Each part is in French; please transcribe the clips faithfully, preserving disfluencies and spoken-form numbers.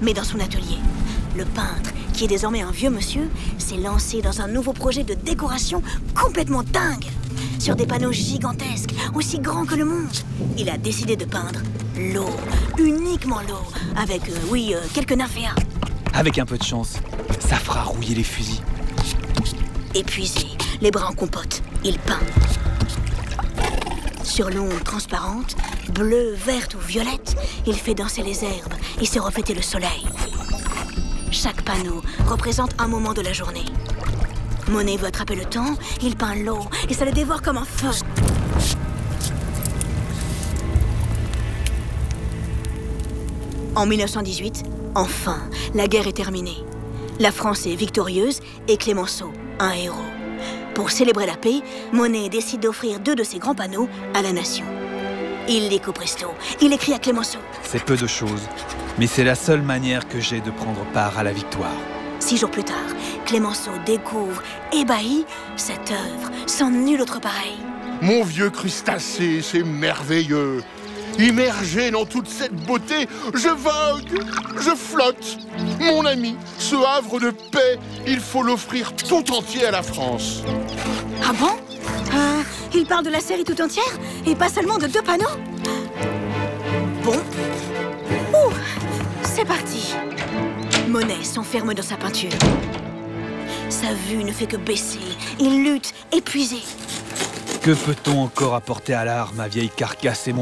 Mais dans son atelier, le peintre, qui est désormais un vieux monsieur, s'est lancé dans un nouveau projet de décoration complètement dingue. Sur des panneaux gigantesques, aussi grands que le monde, il a décidé de peindre l'eau, uniquement l'eau, avec, euh, oui, euh, quelques nymphéas. Avec un peu de chance, ça fera rouiller les fusils. Épuisé, les bras en compote, il peint. Sur l'onde transparente, bleue, verte ou violette, il fait danser les herbes et se refléter le soleil. Chaque panneau représente un moment de la journée. Monet veut attraper le temps, il peint l'eau et ça le dévore comme un feu. En mille neuf cent dix-huit, enfin, la guerre est terminée. La France est victorieuse et Clémenceau, un héros. Pour célébrer la paix, Monet décide d'offrir deux de ses grands panneaux à la nation. Il les coupe presto, il écrit à Clémenceau. C'est peu de choses, mais c'est la seule manière que j'ai de prendre part à la victoire. Six jours plus tard, Clémenceau découvre, ébahi, cette œuvre sans nul autre pareil. Mon vieux crustacé, c'est merveilleux. Immergé dans toute cette beauté, je vogue, je flotte. Mon ami, ce havre de paix, il faut l'offrir tout entier à la France. Ah bon ? euh, Il parle de la série tout entière et pas seulement de deux panneaux ? Bon. Ouh, c'est parti. Monet s'enferme dans sa peinture. Sa vue ne fait que baisser. Il lutte, épuisé. Que peut-on encore apporter à l'art, ma vieille carcasse et moi ?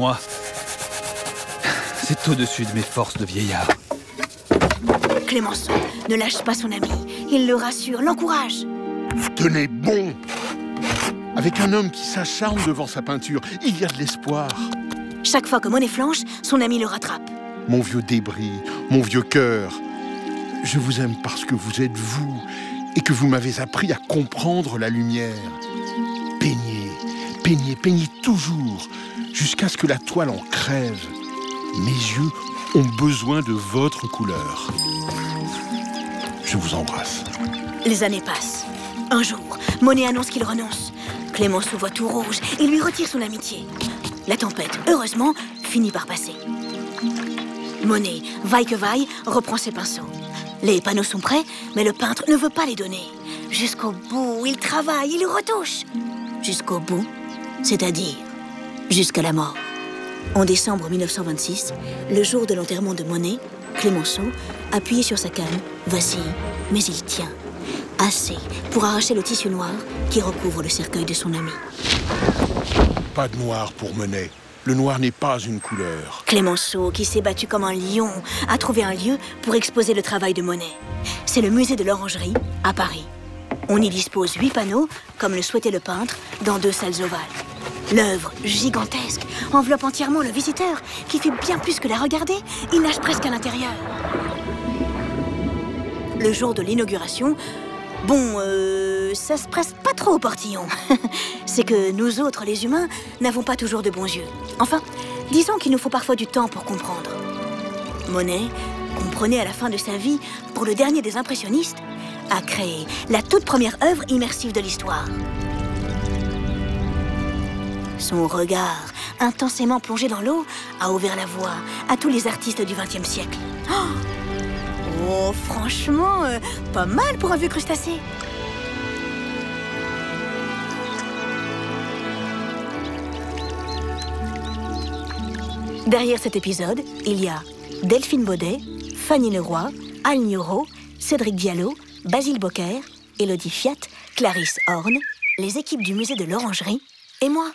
C'est au-dessus de mes forces de vieillard. Clémenceau ne lâche pas son ami. Il le rassure, l'encourage. Vous tenez bon. Avec un homme qui s'acharne devant sa peinture, il y a de l'espoir. Chaque fois que Monet flanche, son ami le rattrape. Mon vieux débris, mon vieux cœur, je vous aime parce que vous êtes vous et que vous m'avez appris à comprendre la lumière. Peignez, peignez, peignez toujours, jusqu'à ce que la toile en crève. Mes yeux ont besoin de votre couleur. Je vous embrasse. Les années passent. Un jour, Monet annonce qu'il renonce. Clémenceau voit tout rouge et lui retire son amitié. La tempête, heureusement, finit par passer. Monet, vaille que vaille, reprend ses pinceaux. Les panneaux sont prêts, mais le peintre ne veut pas les donner. Jusqu'au bout, il travaille, il retouche. Jusqu'au bout, c'est-à-dire jusqu'à la mort. En décembre mille neuf cent vingt-six, le jour de l'enterrement de Monet, Clémenceau, appuyé sur sa canne, vacille, mais il tient. Assez pour arracher le tissu noir qui recouvre le cercueil de son ami. Pas de noir pour Monet. Le noir n'est pas une couleur. Clémenceau, qui s'est battu comme un lion, a trouvé un lieu pour exposer le travail de Monet. C'est le musée de l'Orangerie, à Paris. On y dispose huit panneaux, comme le souhaitait le peintre, dans deux salles ovales. L'œuvre, gigantesque, enveloppe entièrement le visiteur, qui fait bien plus que la regarder, il nage presque à l'intérieur. Le jour de l'inauguration, bon, euh, ça se presse pas trop au portillon. C'est que nous autres, les humains, n'avons pas toujours de bons yeux. Enfin, disons qu'il nous faut parfois du temps pour comprendre. Monet, comprenait à la fin de sa vie, pour le dernier des impressionnistes, a créé la toute première œuvre immersive de l'histoire. Son regard, intensément plongé dans l'eau, a ouvert la voie à tous les artistes du vingtième siècle. Oh, oh franchement, euh, pas mal pour un vieux crustacé. Derrière cet épisode, il y a Delphine Baudet, Fanny Leroy, Al Nioro, Cédric Diallo, Basile Bocquer, Élodie Fiat, Clarisse Horn, les équipes du musée de l'Orangerie et moi.